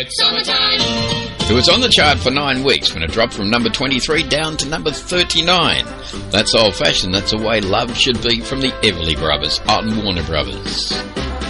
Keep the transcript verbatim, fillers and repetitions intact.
It's summertime. It was on the chart for nine weeks when it dropped from number twenty-three down to number thirty-nine. That's old-fashioned. That's the way love should be from the Everly Brothers, Art and Warner Brothers.